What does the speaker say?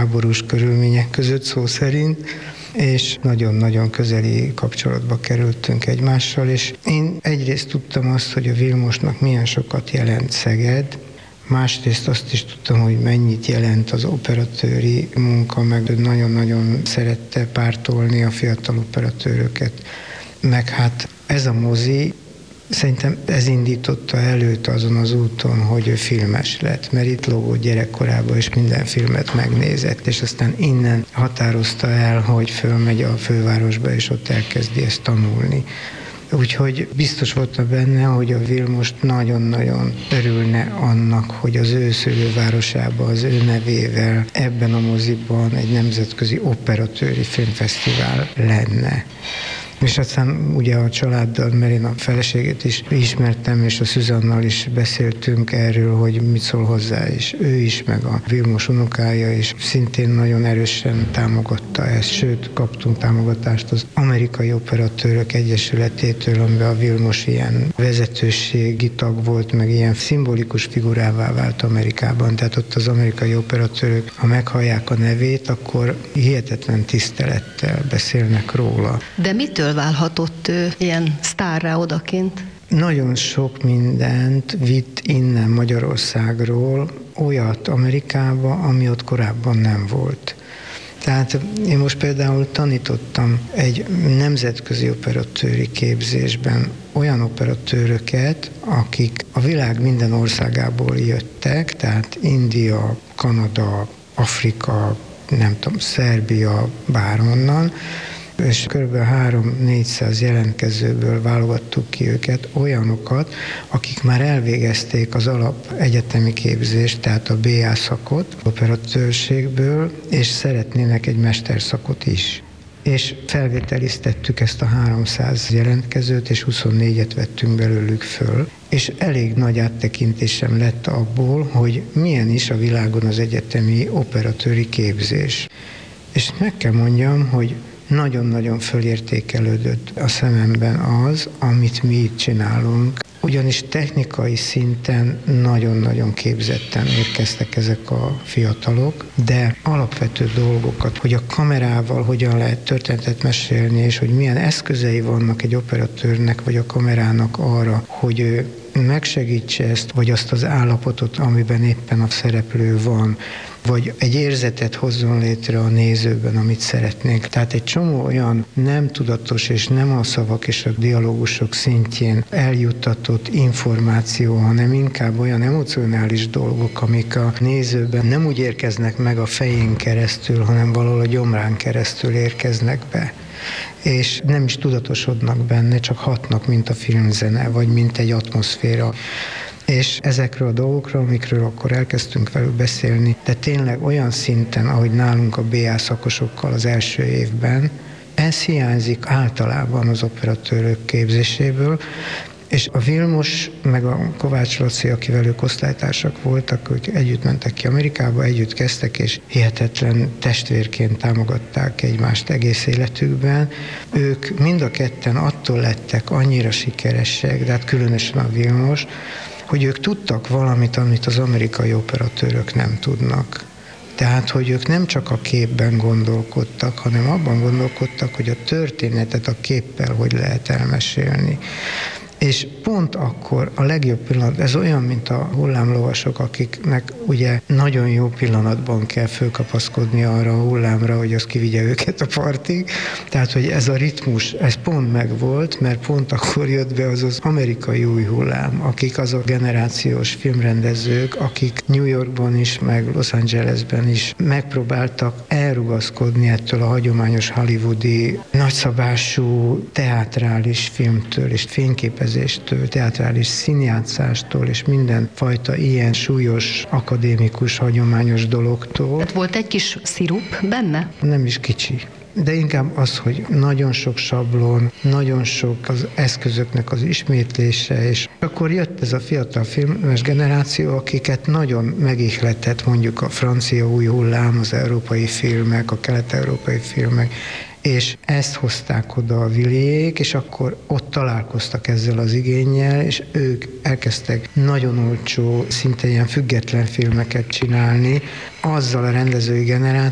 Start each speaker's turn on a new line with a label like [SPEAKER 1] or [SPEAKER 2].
[SPEAKER 1] háborús körülmények között szó szerint, és nagyon-nagyon közeli kapcsolatba kerültünk egymással, és én egyrészt tudtam azt, hogy a Vilmosnak milyen sokat jelent Szeged, másrészt azt is tudtam, hogy mennyit jelent az operatőri munka, meg nagyon-nagyon szerette pártolni a fiatal operatőröket. Meg hát ez a mozi, szerintem ez indította előtt azon az úton, hogy ő filmes lett, mert itt lógott gyerekkorában, és minden filmet megnézett, és aztán innen határozta el, hogy fölmegy a fővárosba, és ott elkezdi ezt tanulni. Úgyhogy biztos voltam benne, hogy a Vilmos nagyon-nagyon örülne annak, hogy az ő szülővárosában, az ő nevével ebben a moziban egy nemzetközi operatőri filmfesztivál lenne. És aztán ugye a családdal, mert én a feleségét is ismertem, és a Szüzannal is beszéltünk erről, hogy mit szól hozzá, és ő is, meg a Vilmos unokája is szintén nagyon erősen támogatta ezt, sőt, kaptunk támogatást az Amerikai Operatőrök Egyesületétől, amiben a Vilmos ilyen vezetőségi tag volt, meg ilyen szimbolikus figurává vált Amerikában, tehát ott az amerikai operatőrök, ha meghallják a nevét, akkor hihetetlen tisztelettel beszélnek róla.
[SPEAKER 2] De mitől válhatott ő ilyen sztárrá odakint?
[SPEAKER 1] Nagyon sok mindent vitt innen Magyarországról, olyat Amerikába, ami ott korábban nem volt. Tehát én most például tanítottam egy nemzetközi operatőri képzésben olyan operatőröket, akik a világ minden országából jöttek, tehát India, Kanada, Afrika, nem tudom, Szerbia, bárhonnan, és kb. 300-400 jelentkezőből válogattuk ki őket, olyanokat, akik már elvégezték az alap egyetemi képzést, tehát a BA szakot operatőrségből, és szeretnének egy mesterszakot is. És felvételiztettük ezt a 300 jelentkezőt, és 24-et vettünk belőlük föl, és elég nagy áttekintésem lett abból, hogy milyen is a világon az egyetemi operatőri képzés. És meg kell mondjam, hogy nagyon-nagyon fölértékelődött a szememben az, amit mi itt csinálunk, ugyanis technikai szinten nagyon-nagyon képzetten érkeztek ezek a fiatalok, de alapvető dolgokat, hogy a kamerával hogyan lehet történetet mesélni, és hogy milyen eszközei vannak egy operatőrnek vagy a kamerának arra, hogy ő megsegítse ezt, vagy azt az állapotot, amiben éppen a szereplő van, vagy egy érzetet hozzon létre a nézőben, amit szeretnénk. Tehát egy csomó olyan nem tudatos és nem a szavak és a dialógusok szintjén eljuttatott információ, hanem inkább olyan emocionális dolgok, amik a nézőben nem úgy érkeznek meg a fején keresztül, hanem valahol a gyomrán keresztül érkeznek be. És nem is tudatosodnak benne, csak hatnak, mint a filmzene, vagy mint egy atmoszféra. És ezekről a dolgokról, amikről akkor elkezdtünk velük beszélni, de tényleg olyan szinten, ahogy nálunk a BA szakosokkal az első évben, ez hiányzik általában az operatőrök képzéséből, és a Vilmos, meg a Kovács Laci, akivel ők osztálytársak voltak, ők együtt mentek ki Amerikába, együtt kezdtek, és hihetetlen testvérként támogatták egymást egész életükben. Ők mind a ketten attól lettek annyira sikeresek, de hát különösen a Vilmos, hogy ők tudtak valamit, amit az amerikai operatőrök nem tudnak. Tehát, hogy ők nem csak a képben gondolkodtak, hanem abban gondolkodtak, hogy a történetet a képpel hogy lehet elmesélni. És pont akkor a legjobb pillanat, ez olyan, mint a hullámlovasok, akiknek ugye nagyon jó pillanatban kell fölkapaszkodni arra a hullámra, hogy az kivigye őket a partig. Tehát, hogy ez a ritmus, ez pont megvolt, mert pont akkor jött be az amerikai új hullám, akik azok generációs filmrendezők, akik New Yorkban is, meg Los Angelesben is megpróbáltak elrugaszkodni ettől a hagyományos hollywoodi, nagyszabású teátrális filmtől és fényképezéstől, teátrális színjátszástól és mindenfajta ilyen súlyos, akadémikus, hagyományos dologtól.
[SPEAKER 2] Volt egy kis szirup benne?
[SPEAKER 1] Nem is kicsi. De inkább az, hogy nagyon sok sablon, nagyon sok az eszközöknek az ismétlése, és akkor jött ez a fiatal filmes generáció, akiket nagyon megihletett mondjuk a francia új hullám, az európai filmek, a kelet-európai filmek, és ezt hozták oda a Villiék, és akkor ott találkoztak ezzel az igénnyel, és ők elkezdtek nagyon olcsó, szinte ilyen független filmeket csinálni, azzal a rendezői generációval,